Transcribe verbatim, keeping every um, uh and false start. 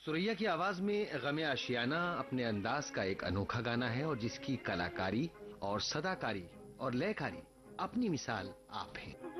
सुरैया की आवाज में गमे आशियाना अपने अंदाज का एक अनोखा गाना है और जिसकी कलाकारी और सदाकारी और लयकारी अपनी मिसाल आप हैं।